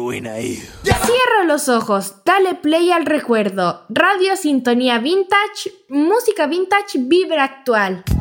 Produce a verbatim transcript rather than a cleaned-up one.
ruina ahí. Cierra los ojos, dale play al recuerdo. Radio Sintonía Vintage, música vintage, vibra actual.